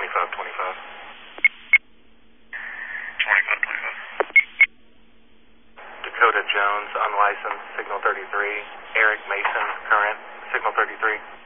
2525. 2525. Dakota Jones, unlicensed, signal 33. Eric Mason, current, signal 33.